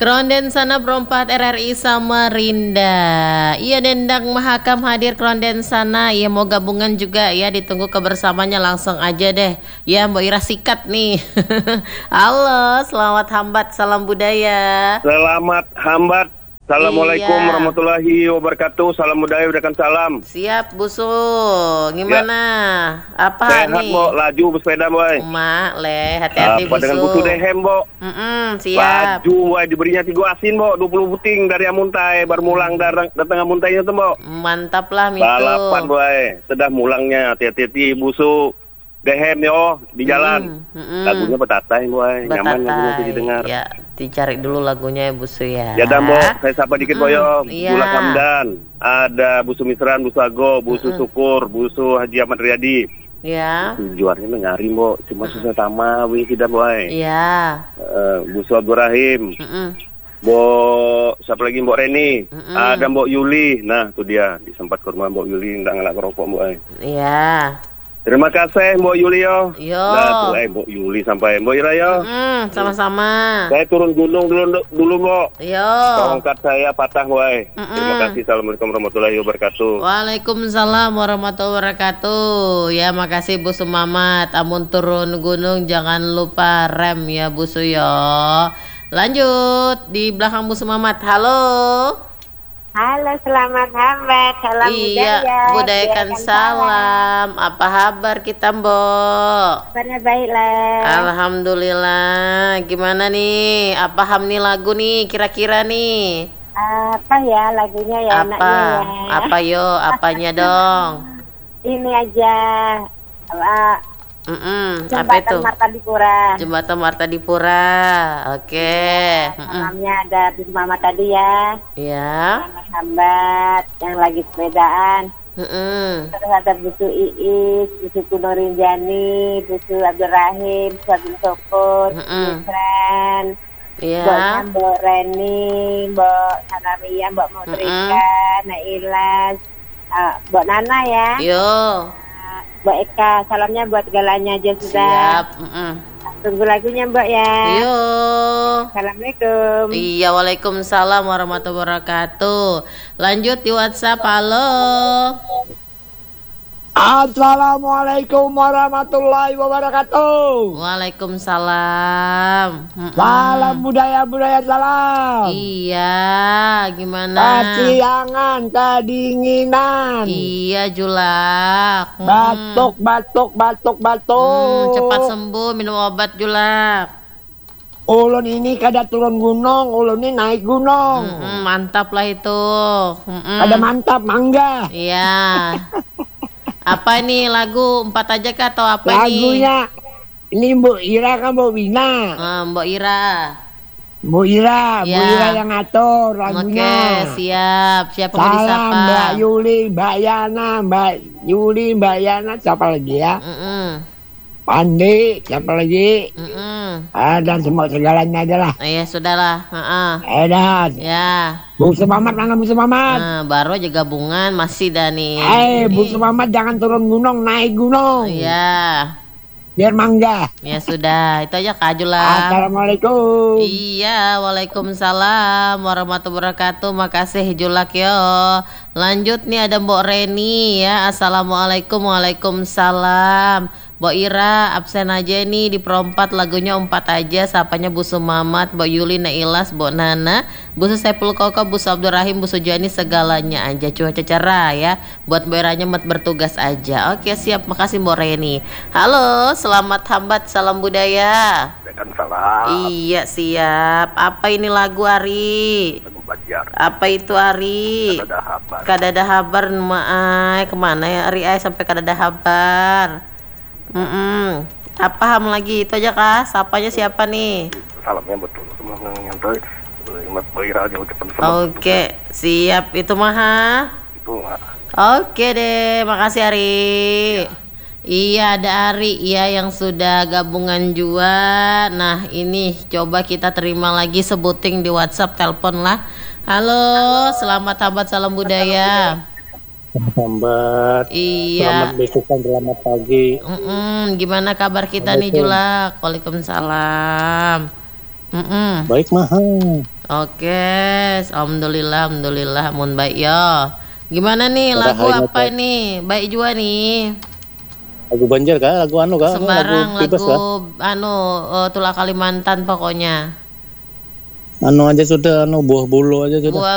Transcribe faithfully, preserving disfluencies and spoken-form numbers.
Kronden sana berempat R R I Samarinda. Iya Dendang Mahakam hadir Kronden sana. Iya mau gabungan juga ya, ditunggu kebersamanya langsung aja deh. Ya Mbak Ira sikat nih. Halo, selamat hambat, salam budaya. Selamat hambat. Assalamualaikum Iya. warahmatullahi wabarakatuh. Salam budaya, berikan salam. Siap Busu. Gimana? Apa Sehat, nih? Bo. Laju bersepeda, boy. Mak, le, hati-hati Apa dengan Busu. busu dehem, Bo? Mm-mm, siap. Laju, boy. Diberinya tiga asin, Bo. dua puluh puting dari Amuntai. Baru mulang datang datang Amuntainya tuh, Bo. Mantap lah Mitu. Balapan, boy. Sudah mulangnya. Hati-hati, busu dehem, yo. Di jalan. Mm, mm-mm. Lagunya betatai, boy. Nyaman lagunya Betatai. didengar. Ya, dicari dulu lagunya ya Busu ya. Ya dan Bo, saya sapa dikit Mm, boyo. iya. Bulan Hamdan, ada Busu Misran, Busu Ago, Busu Mm-mm. Syukur, Busu Haji Ahmad Riyadi. Ya. Juarnya mengarim Bo, cuma susah sama wih tidak boy. Iya. Uh, Busu Abdul Rahim, Mm-mm. Bo siapa lagi Mbok Reni, Mm-mm. ada Mbok Yuli. Nah, tuh dia disempat ke rumah Mbok Yuli ndak ngelak rokok boy. Iya. Terima kasih Mbok Yuli yo. Yo. Nah, tuh eh Mbok Yuli sampai Mbok Ira yo. Mm, sama-sama. Saya turun gunung dulu dulu Mbok. Yo. Tongkat saya patah, boy. Mm-mm. Terima kasih. Assalamualaikum warahmatullahi wabarakatuh. Waalaikumsalam warahmatullahi wabarakatuh. Ya makasih Busu Mamat. Amun turun gunung jangan lupa rem ya Busu yo. Lanjut di belakang Busu Mamat. Halo. Halo, selamat hambat, salam Iya, budaya. budayakan salam. Apa kabar kita, Mbok? Kabarnya baiklah. Alhamdulillah. Gimana nih? Apa ham nih lagu nih kira-kira nih? Apa ya lagunya ya Apa? anaknya ya? Apa yo? Apanya dong? Ini aja. Uh, Mm-mm, apa itu? Jembatan Martadipura. Jembatan Martadipura. Oke. Mm-mm. Malamnya ada Bis Mama tadi ya. Ya. Selamat hambat yang lagi sepedaan. Mm-mm. Terus ada Busu Iis, Busu Kunorin Jani, Busu Abdul Rahim, Busu Abdul Syukur, Mm-mm. Misran. Ya. Mboknya Mbok Reni, Mbok Sanaria, Mbok Mutrika, Nailas, uh, Mbok Nana ya, Yo. uh, Mbok Eka. Salamnya buat galanya aja sudah. Siap. Mm-mm. Tunggu lagunya Mbok ya. Yo. Assalamualaikum. Iya, waalaikumsalam warahmatullahi wabarakatuh. Lanjut di WhatsApp. Halo. Assalamualaikum warahmatullahi wabarakatuh. Waalaikumsalam. Mm-mm. Salam budaya budaya salam. Iya, gimana? Kasiangan, kedinginan, Iya, Julak. Mm-mm. batuk batuk batuk Hmm, batuk. cepat sembuh, minum obat Julak. Ulun ini kada turun gunung, ulun ini naik gunung. Mm-mm, mantap lah itu. Mm-mm. Kada mantap mangga. Iya. Apa nih lagu empat aja kah atau apa nih? Lagunya ini Mbok Ira kan Mbok Wina. Ah, Mbok Ira. Mbok Ira, Mbok Ya. Ira yang ngatur Oke, lagunya. siap. Siapa mau Salam disapa? Mbak Yuli, Mbak Yana, Mbak Yuli, Mbak Yana, siapa lagi ya? Mm-mm. Pandi, siapa lagi? Mm-mm. Ah, dan semua segalanya aja lah. Ah, ya sudahlah. Heeh. Eh dan, Ya. Bu Semamat, mana Bu Semamat? Nah, baru aja gabungan masih dah nih. Eh, Bu Ini. Semamat jangan turun gunung, naik gunung. Iya. Biar mangga. Ya sudah, itu aja Kak Jula. Assalamualaikum. Iya, waalaikumsalam warahmatullahi wabarakatuh. Makasih Julak yo. Lanjut nih ada Mbok Reni ya. Assalamualaikum, waalaikumsalam. Mbok Ira absen aja nih di perempat lagunya empat aja. Sapanya Busu Mamat, Mbok Yuli, Nailas, Mbok Nana, Busu Saiful Koko, Busu Abdul Rahim, Busu Jani, segalanya aja. Cuaca cerah ya. Buat Mbok Iranya mat bertugas aja. Oke siap, makasih Mbok Reni. Halo, selamat hambat, salam budaya. Berikan salam. Iya siap. Apa ini lagu Ari? Bajar. Apa itu Ari? Ada kabar. Kadada habar maai kemana ya Ari ay sampai kadada habar. Mm Apa ham lagi itu aja kah? Sapanya siapa nih? Salamnya betul. Semua nyantai. Imat Boira dia ucapan Oke siap itu maha. Itu Oke deh, makasih Ari. Iya ada Ari ya yang sudah gabungan jua. Nah ini coba kita terima lagi sebuting di WhatsApp, telepon lah. Halo, selamat hambat salam budaya. Selamat. Iya. Selamat besok, selamat pagi. Mm-mm, gimana kabar kita nih Julak? Waalaikumsalam. Mm-mm. Baik, Maha. Oke, alhamdulillah, alhamdulillah, mun baik ya. Gimana nih lagu Hari apa Natal. ini? Baik juga nih. Lagu Banjar kah? Lagu anu kah? Sembarang Lagu bebas lagu kah? anu eh, Tulah Kalimantan pokoknya. Anu aja sudah, anu buah bulu aja sudah. Buah